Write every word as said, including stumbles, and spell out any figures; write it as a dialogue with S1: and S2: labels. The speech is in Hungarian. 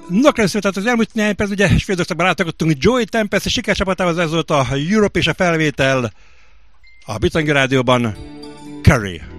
S1: No, köszönöm, tehát az elmúlt néhány perc, ugye Svédországban látogattunk Joy Tempest, és sikercsapatával ez volt a Europe és a felvétel a Bitangő Rádióban. Curry.